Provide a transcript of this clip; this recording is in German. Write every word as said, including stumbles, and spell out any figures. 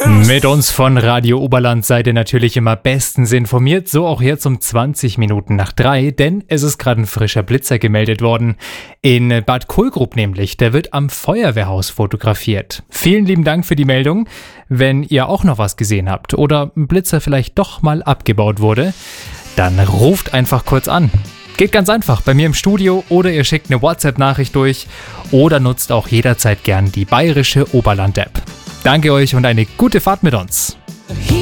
Mit uns von Radio Oberland seid ihr natürlich immer bestens informiert, so auch jetzt um zwanzig Minuten nach drei, denn es ist gerade ein frischer Blitzer gemeldet worden. In Bad Kohlgrub nämlich, der wird am Feuerwehrhaus fotografiert. Vielen lieben Dank für die Meldung. Wenn ihr auch noch was gesehen habt oder ein Blitzer vielleicht doch mal abgebaut wurde, dann ruft einfach kurz an. Geht ganz einfach bei mir im Studio oder ihr schickt eine WhatsApp-Nachricht durch oder nutzt auch jederzeit gern die bayerische Oberland-App. Danke euch und eine gute Fahrt mit uns.